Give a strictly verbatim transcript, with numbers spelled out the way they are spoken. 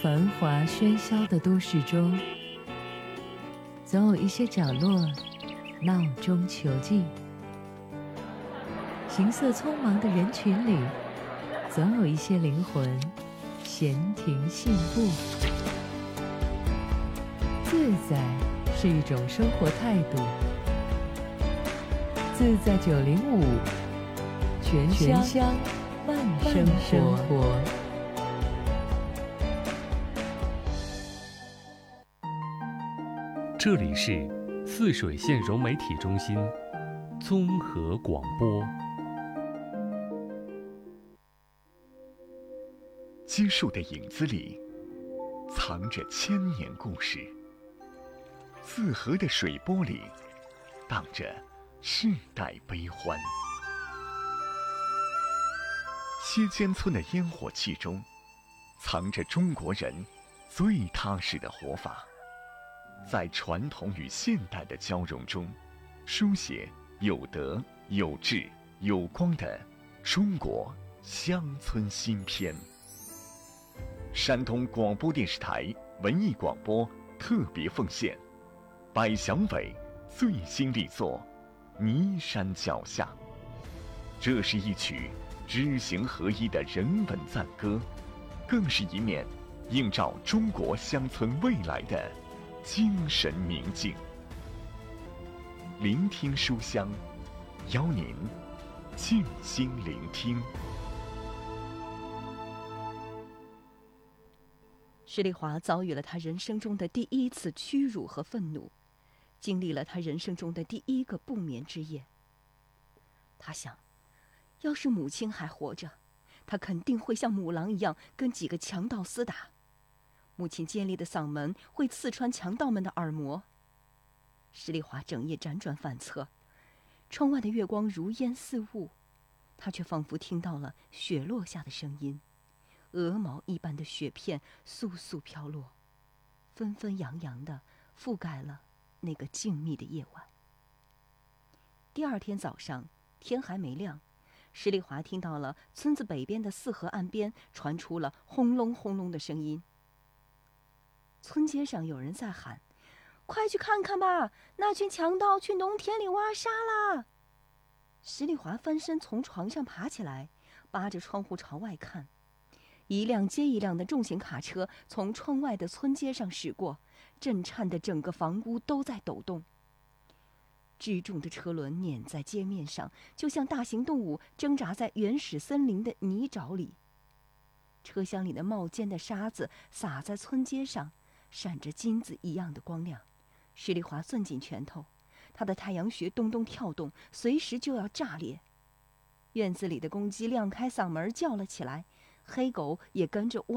繁华喧嚣的都市中，总有一些角落闹中求静；行色匆忙的人群里，总有一些灵魂闲庭信步。自在是一种生活态度。自在九零五，全乡慢生活。 这里是泗水县融媒体中心综合广播。 基树的影子里藏着千年故事，泗河的水波里荡着世代悲欢。西尖村的烟火气中藏着中国人最踏实的活法，在传统与现代的交融中，书写有德有志有光的中国乡村新篇。山东广播电视台文艺广播特别奉献百祥伟最新力作《泥山脚下》。这是一曲知行合一的人文赞歌，更是一面映照中国乡村未来的精神明镜。聆听书香，邀您静心聆听。 施丽华遭遇了他人生中的第一次屈辱和愤怒，经历了他人生中的第一个不眠之夜。他想，要是母亲还活着，他肯定会像母狼一样跟几个强盗厮打，母亲尖利的嗓门会刺穿强盗们的耳膜。施丽华整夜辗转反侧，窗外的月光如烟似雾，他却仿佛听到了雪落下的声音，鹅毛一般的雪片簌簌飘落，纷纷扬扬地覆盖了那个静谧的夜晚。第二天早上，天还没亮，施丽华听到了村子北边的泗河岸边传出了轰隆轰隆的声音。村街上有人在喊：“快去看看吧，那群强盗去农田里挖沙啦！”施丽华翻身从床上爬起来，扒着窗户朝外看。一辆接一辆的重型卡车从窗外的村街上驶过，震颤的整个房屋都在抖动。支重的车轮碾在街面上，就像大型动物挣扎在原始森林的泥沼里。车厢里的冒尖的沙子洒在村街上，闪着金子一样的光亮。施丽华攥紧拳头，他的太阳穴咚咚跳动，随时就要炸裂。院子里的公鸡亮开嗓门叫了起来，黑狗也跟着